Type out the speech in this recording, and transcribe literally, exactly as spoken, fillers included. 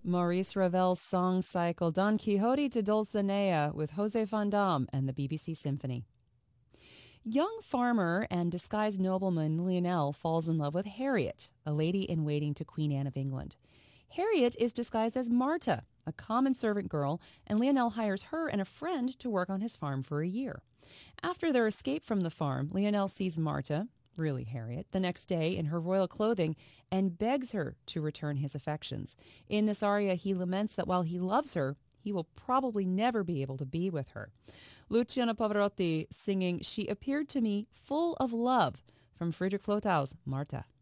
Maurice Ravel's song cycle Don Quixote to Dulcinea with Jose Van Dam and the B B C Symphony. Young farmer and disguised nobleman Lionel falls in love with Harriet, a lady-in-waiting to Queen Anne of England. Harriet is disguised as Marta, a common servant girl, and Lionel hires her and a friend to work on his farm for a year. After their escape from the farm, Lionel sees Marta, really Harriet, the next day in her royal clothing and begs her to return his affections. In this aria, he laments that while he loves her, he will probably never be able to be with her. Luciano Pavarotti singing She Appeared to Me Full of Love from Friedrich Flotows' Marta.